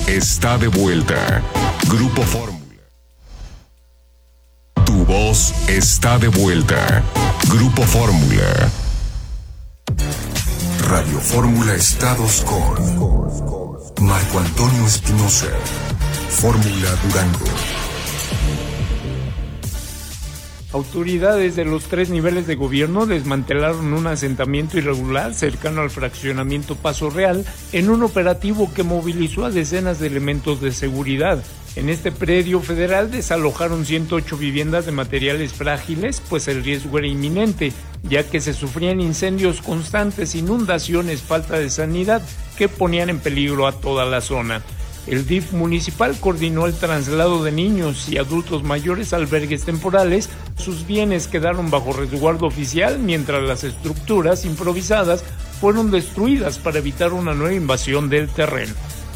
está de vuelta. Grupo Fórmula. Tu voz está de vuelta. Grupo Fórmula. Radio Fórmula Estados con Marco Antonio Espinosa. Fórmula Durango. Autoridades de los 3 niveles de gobierno desmantelaron un asentamiento irregular cercano al fraccionamiento Paso Real en un operativo que movilizó a decenas de elementos de seguridad. En este predio federal desalojaron 108 viviendas de materiales frágiles, pues el riesgo era inminente, ya que se sufrían incendios constantes, inundaciones, falta de sanidad que ponían en peligro a toda la zona. El DIF municipal coordinó el traslado de niños y adultos mayores a albergues temporales. Sus bienes quedaron bajo resguardo oficial, mientras las estructuras improvisadas fueron destruidas para evitar una nueva invasión del terreno.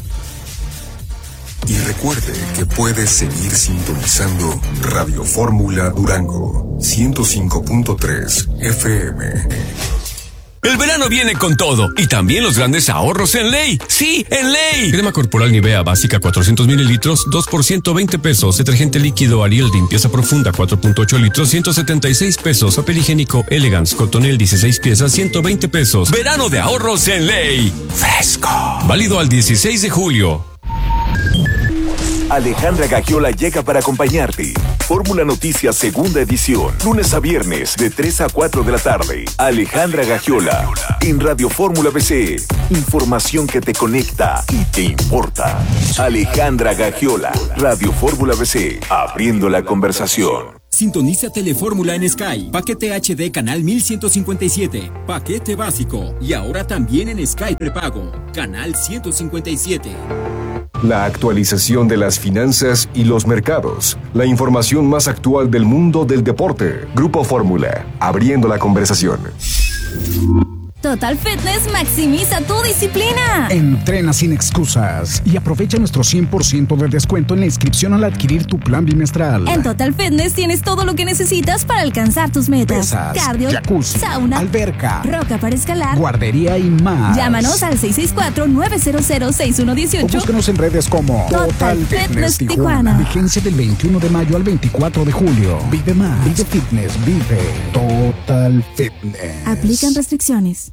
Y recuerde que puedes seguir sintonizando Radio Fórmula Durango 105.3 FM. El verano viene con todo y también los grandes ahorros en Ley. ¡Sí, en Ley! Crema corporal Nivea básica 400 mililitros, 2 por 120 pesos. Detergente líquido Ariel limpieza profunda 4.8 litros, 176 pesos. Papel higiénico Elegance Cotonel 16 piezas, 120 pesos. Verano de ahorros en Ley. Fresco. Válido al 16 de julio. Alejandra Gagiola llega para acompañarte. Fórmula Noticias segunda edición, lunes a viernes de 3 a 4 de la tarde. Alejandra Gagiola en Radio Fórmula BC. Información que te conecta y te importa. Alejandra Gagiola, Radio Fórmula BC, abriendo la conversación. Sintoniza Telefórmula en Sky. Paquete HD canal 1157. Paquete básico. Y ahora también en Sky prepago. Canal 157. La actualización de las finanzas y los mercados. La información más actual del mundo del deporte. Grupo Fórmula, abriendo la conversación. Total Fitness maximiza tu disciplina. Entrena sin excusas y aprovecha nuestro 100% de descuento en la inscripción al adquirir tu plan bimestral. En Total Fitness tienes todo lo que necesitas para alcanzar tus metas. Pesas, cardio, jacuzzi, sauna, alberca, roca para escalar, guardería y más. Llámanos al 664-900-6118. O búscanos en redes como Total Fitness Tijuana. Vigencia del 21 de mayo al 24 de julio. Vive más. Vive Fitness. Vive Total Fitness. Aplican restricciones.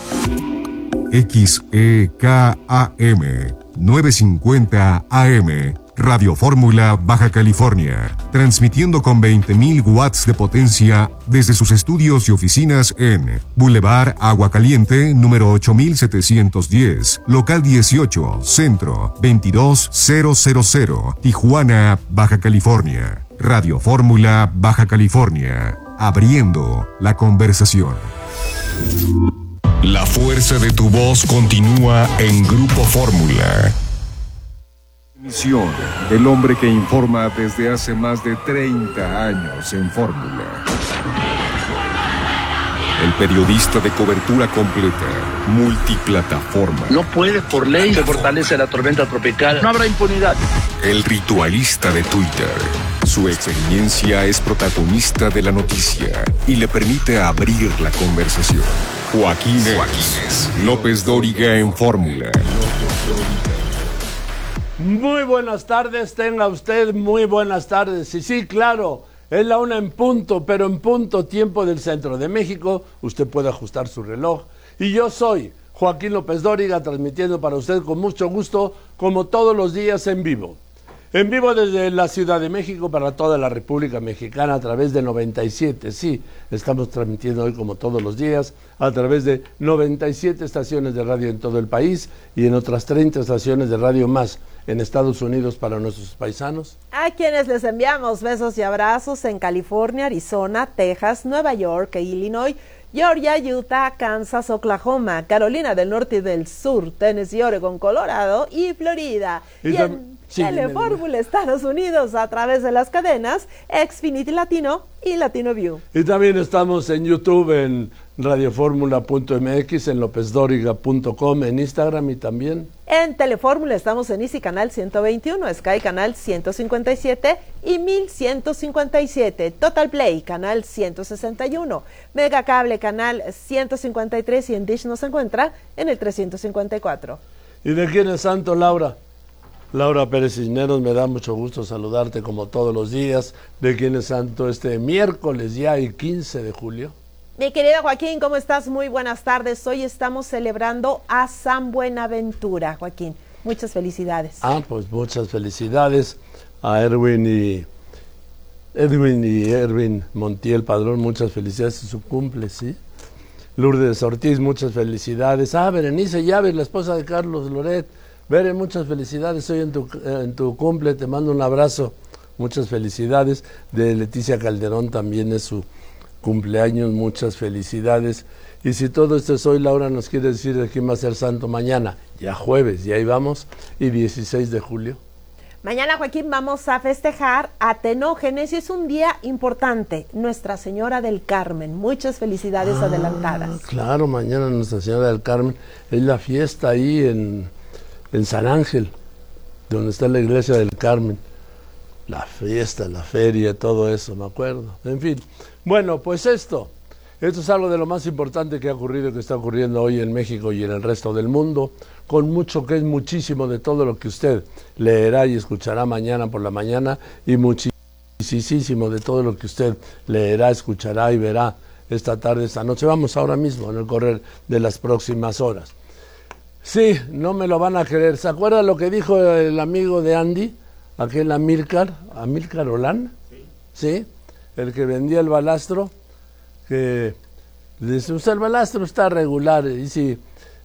XEKAM 950 AM Radio Fórmula Baja California, transmitiendo con 20.000 watts de potencia desde sus estudios y oficinas en Boulevard Agua Caliente, número 8710, local 18, centro 22000, Tijuana, Baja California. Radio Fórmula Baja California, abriendo la conversación. La fuerza de tu voz continúa en Grupo Fórmula. Misión del hombre que informa desde hace más de 30 años en Fórmula. El periodista de cobertura completa, multiplataforma. No puede, por ley, se fortalece la tormenta tropical. No habrá impunidad. El ritualista de Twitter. Su experiencia es protagonista de la noticia y le permite abrir la conversación. Joaquín López Dóriga en Fórmula. Muy buenas tardes, tenga usted muy buenas tardes. Y sí, claro, es la 1 en punto, pero en punto tiempo del centro de México. Usted puede ajustar su reloj. Y yo soy Joaquín López Dóriga, transmitiendo para usted con mucho gusto, como todos los días en vivo. En vivo desde la Ciudad de México para toda la República Mexicana a través de 97. Sí, estamos transmitiendo hoy como todos los días a través de 97 estaciones de radio en todo el país y en otras 30 estaciones de radio más en Estados Unidos para nuestros paisanos. A quienes les enviamos besos y abrazos en California, Arizona, Texas, Nueva York e Illinois, Georgia, Utah, Kansas, Oklahoma, Carolina del Norte y del Sur, Tennessee, Oregon, Colorado y Florida. Y en Telefórmula Estados Unidos a través de las cadenas Xfinity Latino y Latino View. Y también estamos en YouTube, en radioformula.mx, en lopezdoriga.com, en Instagram y también en Telefórmula estamos en Easy Canal 121, Sky Canal 157 y 1157, Total Play Canal 161, Mega Cable Canal 153 y en Dish nos encuentra en el 354. ¿Y de quién es santo, Laura? Laura Pérez Cisneros, me da mucho gusto saludarte como todos los días. ¿De quién es santo este miércoles ya el 15 de julio? Mi querido Joaquín, ¿cómo estás? Muy buenas tardes. Hoy estamos celebrando a San Buenaventura, Joaquín. Muchas felicidades. Pues muchas felicidades a Erwin Montiel Padrón, muchas felicidades en su cumple, ¿sí? Lourdes Ortiz, muchas felicidades. Berenice Llaves, la esposa de Carlos Loret. Bere, muchas felicidades hoy en tu cumple, te mando un abrazo, muchas felicidades. De Leticia Calderón también es su cumpleaños, muchas felicidades. Y si todo esto es hoy, Laura nos quiere decir de quién va a ser santo mañana, ya jueves, y ahí vamos, y 16 de julio. Mañana, Joaquín, vamos a festejar a Tenógenes y es un día importante, Nuestra Señora del Carmen. Muchas felicidades adelantadas. Claro, mañana Nuestra Señora del Carmen, es la fiesta ahí en San Ángel, donde está la iglesia del Carmen. La fiesta, la feria, todo eso, me acuerdo. En fin, bueno, pues esto es algo de lo más importante que ha ocurrido y que está ocurriendo hoy en México y en el resto del mundo, con mucho que es muchísimo de todo lo que usted leerá y escuchará mañana por la mañana, y muchísimo de todo lo que usted leerá, escuchará y verá esta tarde, esta noche. Vamos ahora mismo en el correr de las próximas horas. Sí, no me lo van a creer. ¿Se acuerda lo que dijo el amigo de Andy? Aquel Amílcar Olán, ¿sí? El que vendía el balastro, que dice, usted el balastro está regular, y si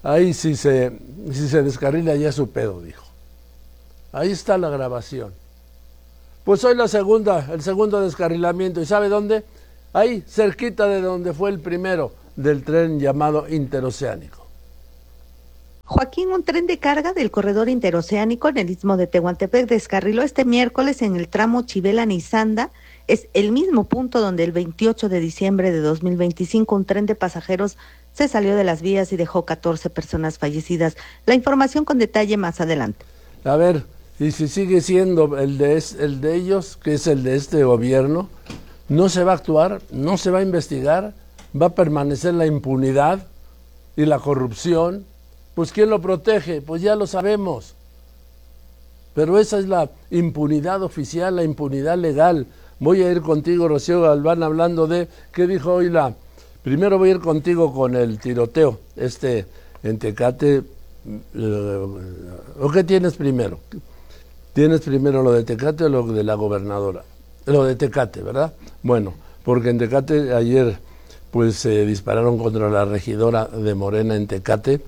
se descarrila ya es su pedo, dijo. Ahí está la grabación. Pues hoy el segundo descarrilamiento, ¿y sabe dónde? Ahí, cerquita de donde fue el primero del tren llamado interoceánico. Joaquín, un tren de carga del corredor interoceánico en el istmo de Tehuantepec descarriló este miércoles en el tramo Chivela-Nizanda. Es el mismo punto donde el 28 de diciembre de 2025 un tren de pasajeros se salió de las vías y dejó 14 personas fallecidas. La información con detalle más adelante. A ver, y si sigue siendo el de ellos, que es el de este gobierno, no se va a actuar, no se va a investigar, va a permanecer la impunidad y la corrupción. Pues ¿quién lo protege? Pues ya lo sabemos. Pero esa es la impunidad oficial, la impunidad legal. Voy a ir contigo, Rocío Galván, hablando de qué dijo hoy Primero voy a ir contigo con el tiroteo, en Tecate. ¿O qué tienes primero? ¿Tienes primero lo de Tecate o lo de la gobernadora? Lo de Tecate, ¿verdad? Bueno, porque en Tecate ayer pues se dispararon contra la regidora de Morena en Tecate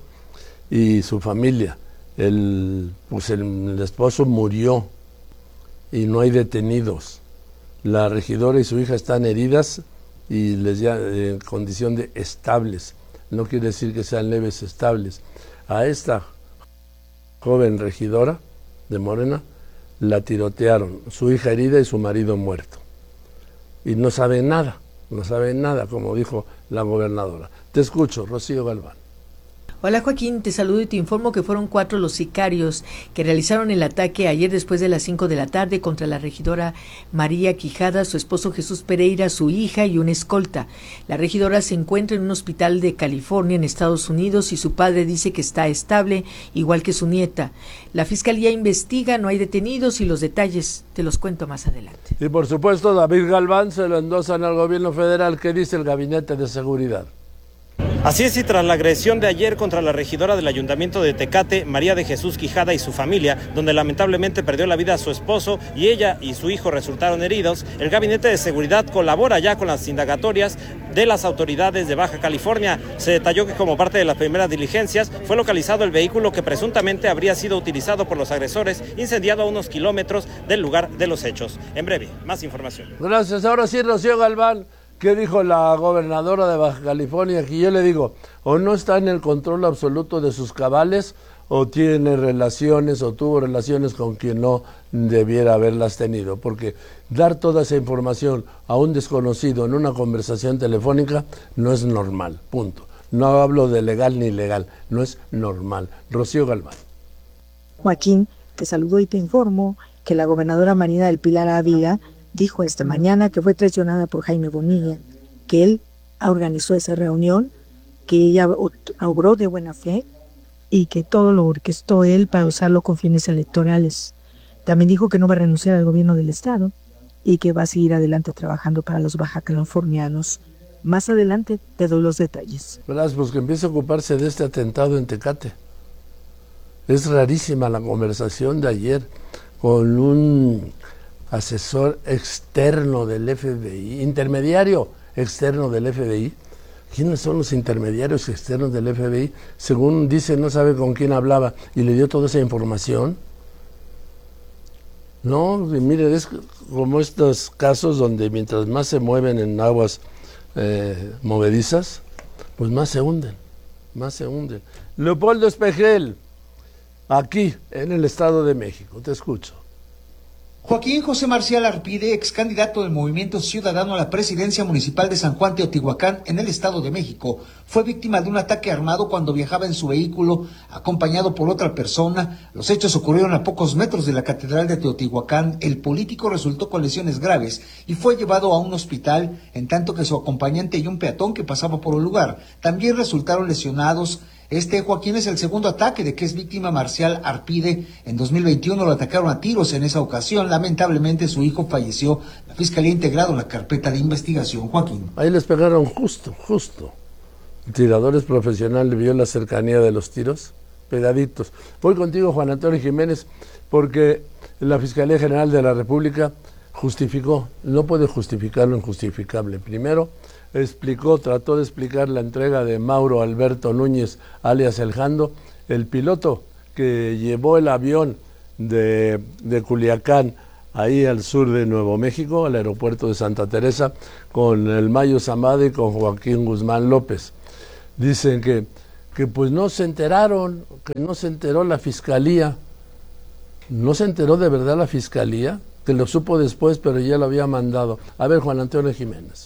y su familia. El esposo murió y no hay detenidos. La regidora y su hija están heridas y en condición de estables. No quiere decir que sean leves, estables. A esta joven regidora de Morena la tirotearon, su hija herida y su marido muerto. Y no saben nada, como dijo la gobernadora. Te escucho, Rocío Galván. Hola Joaquín, te saludo y te informo que fueron 4 los sicarios que realizaron el ataque ayer después de las 5 de la tarde contra la regidora María Quijada, su esposo Jesús Pereira, su hija y una escolta. La regidora se encuentra en un hospital de California en Estados Unidos y su padre dice que está estable, igual que su nieta. La fiscalía investiga, no hay detenidos y los detalles te los cuento más adelante. Y por supuesto David Galván se lo endosan al gobierno federal. ¿Qué dice el Gabinete de Seguridad? Así es, y tras la agresión de ayer contra la regidora del Ayuntamiento de Tecate, María de Jesús Quijada, y su familia, donde lamentablemente perdió la vida a su esposo y ella y su hijo resultaron heridos, el Gabinete de Seguridad colabora ya con las indagatorias de las autoridades de Baja California. Se detalló que como parte de las primeras diligencias fue localizado el vehículo que presuntamente habría sido utilizado por los agresores, incendiado a unos kilómetros del lugar de los hechos. En breve, más información. Gracias. Ahora sí, Rocío Galván. ¿Qué dijo la gobernadora de Baja California? Aquí yo le digo, o no está en el control absoluto de sus cabales, o tiene relaciones, o tuvo relaciones con quien no debiera haberlas tenido, porque dar toda esa información a un desconocido en una conversación telefónica no es normal, punto. No hablo de legal ni ilegal, no es normal. Rocío Galván. Joaquín, te saludo y te informo que la gobernadora Marina del Pilar Ávila dijo esta mañana que fue traicionada por Jaime Bonilla, que él organizó esa reunión, que ella obró de buena fe y que todo lo orquestó él para usarlo con fines electorales. También dijo que no va a renunciar al gobierno del estado y que va a seguir adelante trabajando para los baja californianos. Más adelante te doy los detalles. Verás, pues que empiece a ocuparse de este atentado en Tecate. Es rarísima la conversación de ayer con un asesor externo del FBI, intermediario externo del FBI. ¿Quiénes son los intermediarios externos del FBI? Según dice, no sabe con quién hablaba y le dio toda esa información. No, y mire, es como estos casos donde mientras más se mueven en aguas movedizas, pues más se hunden. Leopoldo Espejel, aquí en el Estado de México, te escucho. Joaquín José Marcial Arpide, ex candidato del Movimiento Ciudadano a la presidencia municipal de San Juan Teotihuacán, en el Estado de México, fue víctima de un ataque armado cuando viajaba en su vehículo, acompañado por otra persona. Los hechos ocurrieron a pocos metros de la Catedral de Teotihuacán. El político resultó con lesiones graves y fue llevado a un hospital, en tanto que su acompañante y un peatón que pasaba por el lugar también resultaron lesionados. Joaquín, es el segundo ataque de que es víctima Marcial Arpide. En 2021 lo atacaron a tiros en esa ocasión. Lamentablemente su hijo falleció. La Fiscalía ha integrado la carpeta de investigación. Joaquín. Ahí les pegaron justo. El tirador es profesional, vio la cercanía de los tiros, pegaditos. Voy contigo, Juan Antonio Jiménez, porque la Fiscalía General de la República justificó, no puede justificar lo injustificable. Primero, trató de explicar la entrega de Mauro Alberto Núñez, alias El Jando, el piloto que llevó el avión de Culiacán, ahí al sur de Nuevo México, al aeropuerto de Santa Teresa, con el Mayo Zambada y con Joaquín Guzmán López. Dicen que pues no se enteraron, que no se enteró la Fiscalía. ¿No se enteró de verdad la Fiscalía? Que lo supo después, pero ya lo había mandado. A ver, Juan Antonio Jiménez.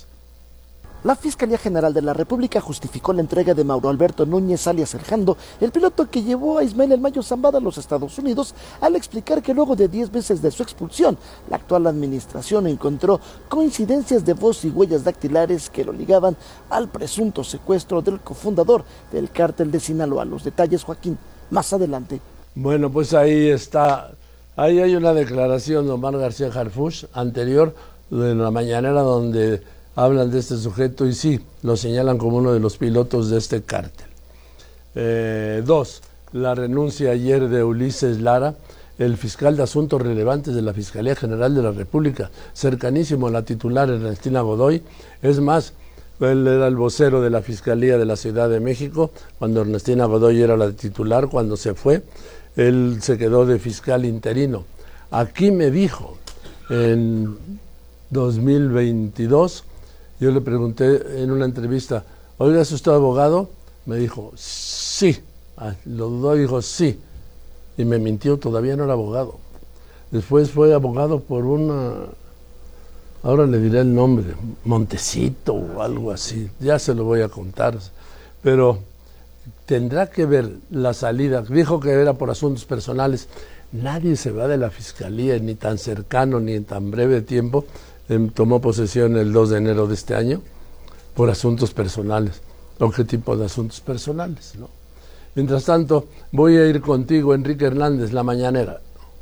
La Fiscalía General de la República justificó la entrega de Mauro Alberto Núñez, alias El Jando, el piloto que llevó a Ismael El Mayo Zambada a los Estados Unidos, al explicar que luego de 10 meses de su expulsión, la actual administración encontró coincidencias de voz y huellas dactilares que lo ligaban al presunto secuestro del cofundador del cártel de Sinaloa. Los detalles, Joaquín, más adelante. Bueno, pues ahí está. Ahí hay una declaración de Omar García Harfuch anterior, de la mañanera, donde hablan de este sujeto y sí, lo señalan como uno de los pilotos de este cártel. 2. La renuncia ayer de Ulises Lara, el fiscal de Asuntos Relevantes de la Fiscalía General de la República, cercanísimo a la titular Ernestina Godoy. Es más, él era el vocero de la Fiscalía de la Ciudad de México, cuando Ernestina Godoy era la titular. Cuando se fue, él se quedó de fiscal interino. Aquí me dijo, en 2022, yo le pregunté en una entrevista, oiga, ¿es usted abogado? Me dijo, sí. Lo dudó y dijo, sí. Y me mintió, todavía no era abogado. Después fue abogado por ahora le diré el nombre, Montecito o algo así, ya se lo voy a contar. Pero tendrá que ver la salida. Dijo que era por asuntos personales. Nadie se va de la Fiscalía, ni tan cercano, ni en tan breve tiempo. Tomó posesión el 2 de enero de este año por asuntos personales. ¿O qué tipo de asuntos personales, no? Mientras tanto, voy a ir contigo, Enrique Hernández, la mañanera.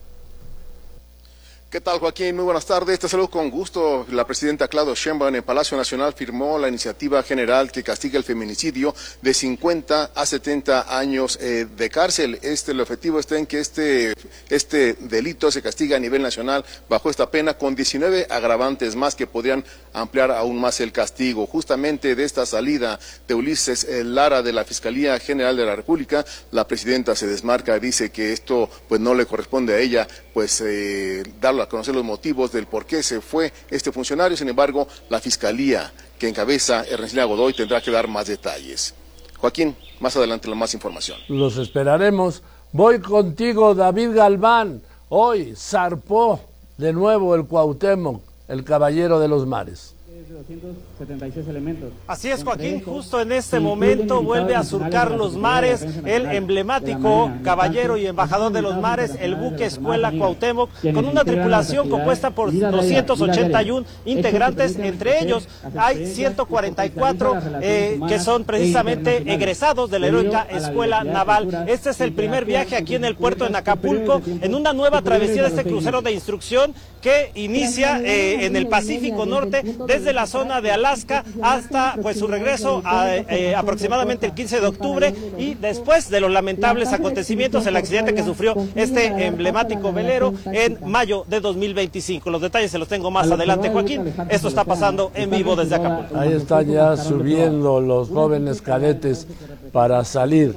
¿Qué tal, Joaquín? Muy buenas tardes. Te saludo con gusto. La presidenta Claudia Sheinbaum en Palacio Nacional firmó la iniciativa general que castiga el feminicidio de 50 a 70 años de cárcel. El objetivo está en que este delito se castiga a nivel nacional bajo esta pena con 19 agravantes más que podrían ampliar aún más el castigo. Justamente de esta salida de Ulises Lara de la Fiscalía General de la República, la presidenta se desmarca, dice que esto pues no le corresponde a ella, pues darlo a conocer los motivos del por qué se fue este funcionario. Sin embargo, la Fiscalía que encabeza Ernestina Godoy tendrá que dar más detalles. Joaquín, más adelante la más información. Los esperaremos. Voy contigo, David Galván. Hoy zarpó de nuevo el Cuauhtémoc, el caballero de los mares. 276 elementos. Así es, Joaquín, justo en este momento vuelve a surcar los mares el emblemático caballero y embajador de los mares, el buque Escuela Cuauhtémoc, con una tripulación compuesta por 281 integrantes. Entre ellos hay 144 que son precisamente egresados de la heroica Escuela Naval. Este es el primer viaje aquí en el puerto de Acapulco, en una nueva travesía de este crucero de instrucción que inicia en el Pacífico Norte, desde la zona de Alaska hasta pues su regreso aproximadamente el 15 de octubre, y después de los lamentables acontecimientos, el accidente que sufrió este emblemático velero en mayo de 2025. Los detalles se los tengo más adelante, Joaquín. Esto está pasando en vivo desde Acapulco. Ahí están ya subiendo los jóvenes cadetes para salir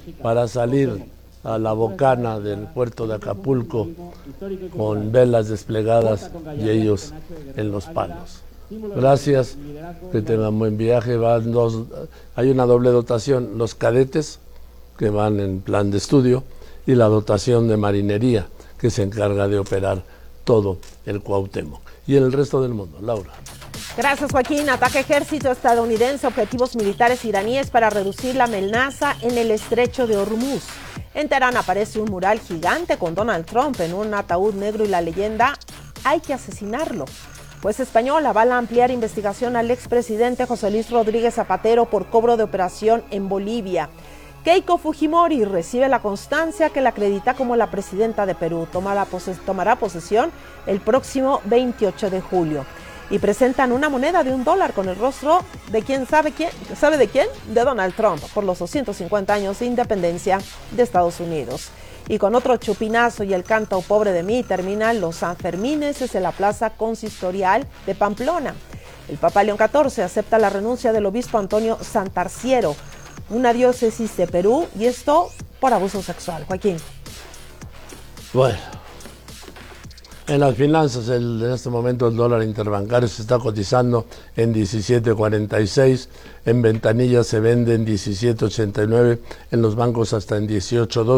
a la bocana del puerto de Acapulco con velas desplegadas y ellos en los palos. Gracias, que tengan buen viaje. Hay una doble dotación, los cadetes que van en plan de estudio y la dotación de marinería que se encarga de operar todo el Cuauhtémoc y el resto del mundo. Laura. Gracias, Joaquín. Ataque ejército estadounidense, objetivos militares iraníes para reducir la amenaza en el estrecho de Hormuz. En Teherán aparece un mural gigante con Donald Trump en un ataúd negro y la leyenda "hay que asesinarlo". Juez español avala ampliar investigación al expresidente José Luis Rodríguez Zapatero por cobro de operación en Bolivia. Keiko Fujimori recibe la constancia que la acredita como la presidenta de Perú. Tomará posesión el próximo 28 de julio. Y presentan una moneda de $1 con el rostro de ¿sabe de quién? De Donald Trump, por los 250 años de independencia de Estados Unidos. Y con otro chupinazo y el canto "Pobre de mí" terminan los Sanfermines desde la plaza consistorial de Pamplona. El Papa León XIV acepta la renuncia del obispo Antonio Santarciero, una diócesis de Perú, y esto por abuso sexual. Joaquín. Bueno, en las finanzas, en este momento el dólar interbancario se está cotizando en 17.46, en ventanillas se vende en 17.89, en los bancos hasta en 18.2.